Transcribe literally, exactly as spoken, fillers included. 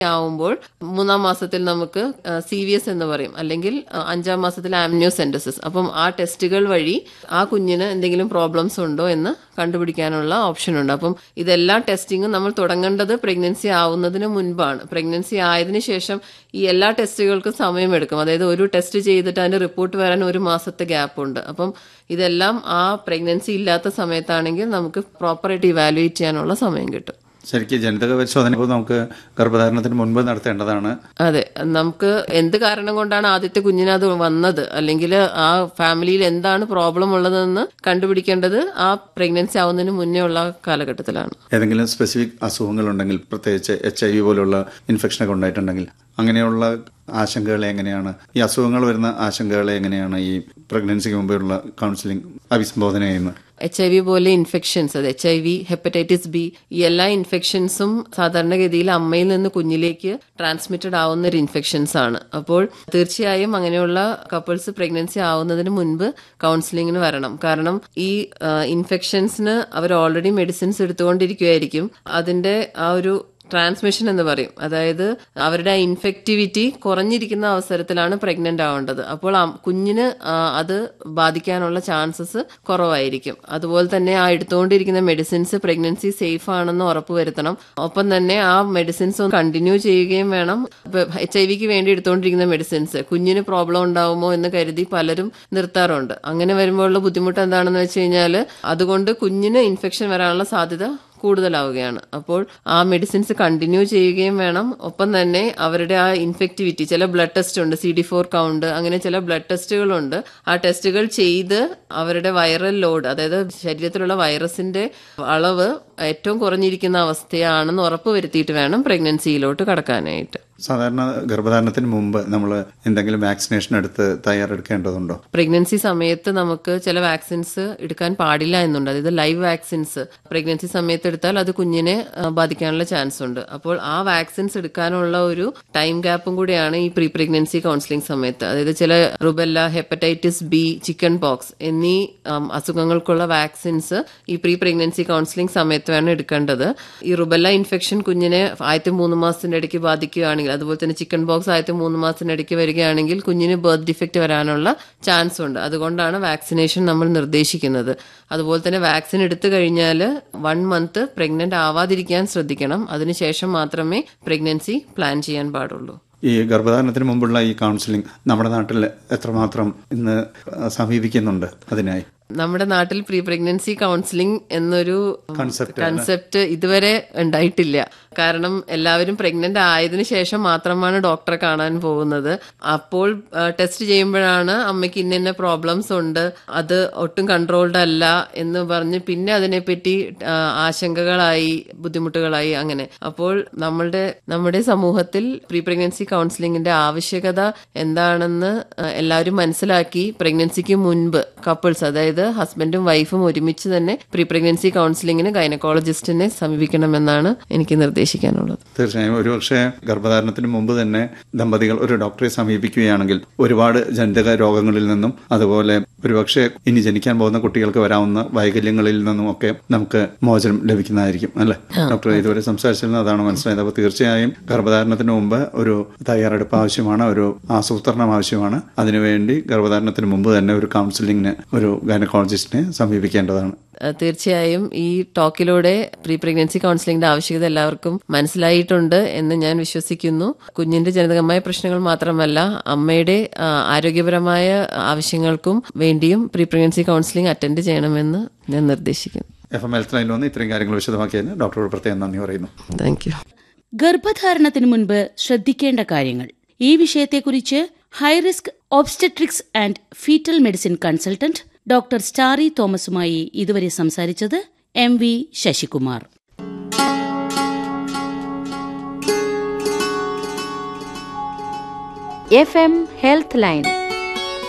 ആവുമ്പോൾ മൂന്നാം മാസത്തിൽ നമുക്ക് സി വി എസ് എന്ന് പറയും, അല്ലെങ്കിൽ അഞ്ചാം മാസത്തിൽ ആംനിയോസെന്റസിസ്. അപ്പം ആ ടെസ്റ്റുകൾ വഴി ആ കുഞ്ഞിന് എന്തെങ്കിലും പ്രോബ്ലംസ് ഉണ്ടോ എന്ന് കണ്ടുപിടിക്കാനുള്ള ഓപ്ഷൻ ഉണ്ട്. അപ്പം ഇതെല്ലാ ടെസ്റ്റിങ്ങും നമ്മൾ തുടങ്ങേണ്ടത് പ്രഗ്നൻസി ആവുന്നതിന് മുൻപാണ്. പ്രഗ്നൻസി ആയതിനു ശേഷം ഈ എല്ലാ ടെസ്റ്റുകൾക്കും സമയമെടുക്കും. അതായത് ഒരു ടെസ്റ്റ് ചെയ്തിട്ട് അതിന്റെ റിപ്പോർട്ട് വരാൻ ഒരു മാസത്തെ ഗ്യാപ്പ് ഉണ്ട്. അപ്പം ഇതെല്ലാം ആ പ്രഗ്നൻസി ഇല്ലാത്ത സമയത്താണെങ്കിൽ നമുക്ക് പ്രോപ്പറായിട്ട് ഇവാലുവേറ്റ് ചെയ്യാനുള്ള സമയം കിട്ടും. ശരിക്കും ജനിതക പരിശോധന നമുക്ക് ഗർഭധാരണത്തിന് മുൻപ് നടത്തേണ്ടതാണ്. അതെ, നമുക്ക് എന്ത് കാരണം കൊണ്ടാണ് ആദ്യത്തെ കുഞ്ഞിന് അത് വന്നത്, അല്ലെങ്കിൽ ആ ഫാമിലിയിൽ എന്താണ് പ്രോബ്ലം ഉള്ളതെന്ന് കണ്ടുപിടിക്കേണ്ടത് ആ പ്രഗ്നൻസി ആവുന്നതിന് മുന്നേ ഉള്ള കാലഘട്ടത്തിലാണ്. ഏതെങ്കിലും സ്പെസിഫിക് അസുഖങ്ങളുണ്ടെങ്കിൽ, പ്രത്യേകിച്ച് എച്ച് ഐ വി പോലുള്ള ഇൻഫെക്ഷനൊക്കെ ഉണ്ടായിട്ടുണ്ടെങ്കിൽ അങ്ങനെയുള്ള ആശങ്കകളെ എങ്ങനെയാണ്, ഈ അസുഖങ്ങൾ വരുന്ന ആശങ്കകളെ എങ്ങനെയാണ് ഈ പ്രഗ്നൻസിക്ക് മുമ്പുള്ള കൗൺസിലിംഗ് അഭിസംബോധന ചെയ്യുന്നത്? എച്ച് ഐ വി പോലെ ഇൻഫെക്ഷൻസ്, അത് H I V, hepatitis B, ഈ എല്ലാ ഇൻഫെക്ഷൻസും സാധാരണഗതിയിൽ അമ്മയിൽ നിന്ന് കുഞ്ഞിലേക്ക് ട്രാൻസ്മിറ്റഡ് ആവുന്ന ഒരു ഇൻഫെക്ഷൻസ് ആണ്. അപ്പോൾ തീർച്ചയായും അങ്ങനെയുള്ള കപ്പിൾസ് പ്രഗ്നൻസി ആവുന്നതിന് മുൻപ് കൗൺസിലിങ്ങിന് വരണം. കാരണം ഈ ഇൻഫെക്ഷൻസിന് അവർ ഓൾറെഡി മെഡിസിൻസ് എടുത്തുകൊണ്ടിരിക്കുകയായിരിക്കും. അതിന്റെ ആ ഒരു ട്രാൻസ്മിഷൻ എന്ന് പറയും, അതായത് അവരുടെ ഇൻഫെക്ടിവിറ്റി കുറഞ്ഞിരിക്കുന്ന അവസരത്തിലാണ് പ്രഗ്നന്റ് ആവേണ്ടത്. അപ്പോൾ കുഞ്ഞിന് അത് ബാധിക്കാനുള്ള ചാൻസസ് കുറവായിരിക്കും. അതുപോലെ തന്നെ ആ എടുത്തുകൊണ്ടിരിക്കുന്ന മെഡിസിൻസ് പ്രഗ്നൻസി സേഫ് ആണെന്ന് ഉറപ്പുവരുത്തണം. ഒപ്പം തന്നെ ആ മെഡിസിൻസ് കണ്ടിന്യൂ ചെയ്യുകയും വേണം. എച്ച് ഐ വിക്ക് വേണ്ടി എടുത്തുകൊണ്ടിരിക്കുന്ന മെഡിസിൻസ് കുഞ്ഞിന് പ്രോബ്ലം ഉണ്ടാവുമോ എന്ന് കരുതി പലരും നിർത്താറുണ്ട്. അങ്ങനെ വരുമ്പോഴുള്ള ബുദ്ധിമുട്ട് എന്താണെന്ന് വെച്ച് കഴിഞ്ഞാൽ അതുകൊണ്ട് കുഞ്ഞിന് ഇൻഫെക്ഷൻ വരാനുള്ള സാധ്യത കൂടുതലാവുകയാണ്. അപ്പോൾ ആ മെഡിസിൻസ് കണ്ടിന്യൂ ചെയ്യുകയും വേണം. ഒപ്പം തന്നെ അവരുടെ ആ ഇൻഫെക്ടിവിറ്റി, ചില ബ്ലഡ് ടെസ്റ്റ് ഉണ്ട്, സി ഡി ഫോർ കൗണ്ട്, അങ്ങനെ ചില ബ്ലഡ് ടെസ്റ്റുകളുണ്ട്. ആ ടെസ്റ്റുകൾ ചെയ്ത് അവരുടെ വൈറൽ ലോഡ്, അതായത് ശരീരത്തിലുള്ള വൈറസിന്റെ അളവ് ഏറ്റവും കുറഞ്ഞിരിക്കുന്ന അവസ്ഥയാണെന്ന് ഉറപ്പുവരുത്തിയിട്ട് വേണം പ്രഗ്നൻസിയിലോട്ട് കടക്കാനായിട്ട്. സാധാരണ ഗർഭധാരണത്തിന് മുമ്പ് നമ്മൾ എന്തെങ്കിലും വാക്സിനേഷൻ എടുത്ത് തയ്യാറെടുക്കേണ്ടതുണ്ടോ? പ്രഗ്നൻസി സമയത്ത് നമുക്ക് ചില വാക്സിൻസ് എടുക്കാൻ പാടില്ല എന്നുണ്ട്. അതായത് ലൈവ് വാക്സിൻസ് പ്രഗ്നൻസി സമയത്ത് എടുത്താൽ അത് കുഞ്ഞിനെ ബാധിക്കാനുള്ള ചാൻസ് ഉണ്ട്. അപ്പോൾ ആ വാക്സിൻസ് എടുക്കാനുള്ള ഒരു ടൈം ഗ്യാപ്പും കൂടിയാണ് ഈ പ്രീ പ്രഗ്നൻസി കൗൺസിലിംഗ് സമയത്ത്. അതായത് ചില rubella, hepatitis B, chicken pox എന്നീ അസുഖങ്ങൾക്കുള്ള വാക്സിൻസ് ഈ പ്രീ പ്രഗ്നൻസി കൗൺസിലിംഗ് സമയത്ത് വേണം എടുക്കേണ്ടത്. ഈ റുബെല്ല ഇൻഫെക്ഷൻ കുഞ്ഞിനെ ആദ്യത്തെ മൂന്ന് മാസത്തിന്റെ ഇടയ്ക്ക് ബാധിക്കുകയാണെങ്കിൽ, അതുപോലെ തന്നെ ചിക്കൻ ബോക്സ് ആദ്യത്തെ മൂന്ന് മാസത്തിനിടയ്ക്ക് വരികയാണെങ്കിൽ കുഞ്ഞിന് ബർത്ത് ഡിഫക്റ്റ് വരാനുള്ള ചാൻസ് ഉണ്ട്. അതുകൊണ്ടാണ് വാക്സിനേഷൻ നമ്മൾ നിർദ്ദേശിക്കുന്നത്. അതുപോലെ തന്നെ വാക്സിൻ എടുത്തു കഴിഞ്ഞാൽ വൺ മന്ത് പ്രഗ്നന്റ് ആവാതിരിക്കാൻ ശ്രദ്ധിക്കണം. അതിനുശേഷം മാത്രമേ പ്രഗ്നൻസി പ്ലാൻ ചെയ്യാൻ പാടുള്ളൂ. ഈ ഗർഭധാരണത്തിന് മുമ്പുള്ള ഈ കൗൺസിലിംഗ് നമ്മുടെ നാട്ടിൽ എത്രമാത്രം ഇന്ന് സമീപിക്കുന്നുണ്ട്? അതിനായി നമ്മുടെ നാട്ടിൽ പ്രീ പ്രഗ്നൻസി കൗൺസിലിംഗ് എന്നൊരു കൺസെപ്റ്റ് ഇതുവരെ ഉണ്ടായിട്ടില്ല. കാരണം എല്ലാവരും പ്രഗ്നന്റ് ആയതിനു ശേഷം മാത്രമാണ് ഡോക്ടറെ കാണാൻ പോകുന്നത്. അപ്പോൾ ടെസ്റ്റ് ചെയ്യുമ്പോഴാണ് അമ്മയ്ക്ക് ഇന്ന ഇന്ന പ്രോബ്ലംസ് ഉണ്ട്, അത് ഒട്ടും കൺട്രോൾഡ് അല്ല എന്ന് പറഞ്ഞ് പിന്നെ അതിനെപ്പറ്റി ആശങ്കകളായി, ബുദ്ധിമുട്ടുകളായി, അങ്ങനെ. അപ്പോൾ നമ്മളുടെ നമ്മുടെ സമൂഹത്തിൽ പ്രീ പ്രഗ്നൻസി കൗൺസിലിംഗിന്റെ ആവശ്യകത എന്താണെന്ന് എല്ലാവരും മനസ്സിലാക്കി പ്രഗ്നൻസിക്ക് മുൻപ് കപ്പിൾസ്, അതായത് ഹസ്ബൻഡും വൈഫും ഒരുമിച്ച് തന്നെ പ്രീ പ്രഗ്നൻസി കൗൺസിലിംഗിന് ഗൈനക്കോളജിസ്റ്റിനെ സമീപിക്കണമെന്നാണ് എനിക്ക് നിർദ്ദേശിക്കാനുള്ളത്. തീർച്ചയായും ഒരുപക്ഷെ ഗർഭധാരണത്തിന് മുമ്പ് തന്നെ ദമ്പതികൾ ഒരു ഡോക്ടറെ സമീപിക്കുകയാണെങ്കിൽ ഒരുപാട് ജനിതക രോഗങ്ങളിൽ നിന്നും അതുപോലെ ഒരുപക്ഷെ ഇനി ജനിക്കാൻ പോകുന്ന കുട്ടികൾക്ക് വരാവുന്ന വൈകല്യങ്ങളിൽ നിന്നും ഒക്കെ നമുക്ക് മോചനം ലഭിക്കുന്നതായിരിക്കും, അല്ലെ? ഡോക്ടർ ഇതുവരെ സംസാരിച്ചിരുന്ന അതാണ് മനസ്സിലായത്. അപ്പോൾ തീർച്ചയായും ഗർഭധാരണത്തിന് മുമ്പ് ഒരു തയ്യാറെടുപ്പ് ആവശ്യമാണ്, ഒരു ആസൂത്രണം ആവശ്യമാണ്. അതിനുവേണ്ടി ഗർഭധാരണത്തിന് മുമ്പ് തന്നെ ഒരു കൗൺസിലിംഗിന് ഒരു ഗൈനക്കോളജിസ്റ്റിനെ സമീപിക്കേണ്ടതാണ്. തീർച്ചയായും ഈ ടോക്കിലൂടെ പ്രീ പ്രഗ്നൻസി കൗൺസിലിംഗിന്റെ ആവശ്യകത എല്ലാവർക്കും മനസ്സിലായിട്ടുണ്ട് എന്ന് ഞാൻ വിശ്വസിക്കുന്നു. കുഞ്ഞിന്റെ ജനിതകമായ പ്രശ്നങ്ങൾ മാത്രമല്ല, അമ്മയുടെ ആരോഗ്യപരമായ ആവശ്യങ്ങൾക്കും വേണ്ടിയും പ്രീ പ്രഗ്നൻസി കൗൺസിലിംഗ് അറ്റൻഡ് ചെയ്യണമെന്ന് ഞാൻ നിർദ്ദേശിക്കുന്നു. എഫ് എം ഹെൽത്ത് ലൈനിൽ വന്ന് ഇത്രയും കാര്യങ്ങൾ വിശദമാക്കിയതിന് ഡോക്ടറോട് പ്രത്യേകം നന്ദി പറയുന്നു. Thank you. ഗർഭധാരണത്തിന് മുൻപ് ശ്രദ്ധിക്കേണ്ട കാര്യങ്ങൾ. ഈ വിഷയത്തെക്കുറിച്ച് high risk obstetrics and fetal medicine consultant doctor Starry തോമസുമായി ഇതുവരെ സംസാരിച്ചത് M V Sasikumar. F M health line.